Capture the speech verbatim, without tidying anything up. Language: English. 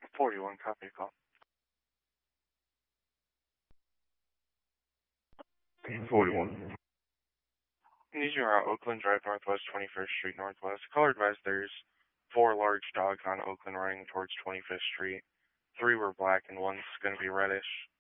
forty-one, copy call. forty-one. These are out Oakland Drive Northwest, twenty-first Street Northwest. Caller advised there's four large dogs on Oakland running towards twenty-fifth Street. Three were black and one's going to be reddish.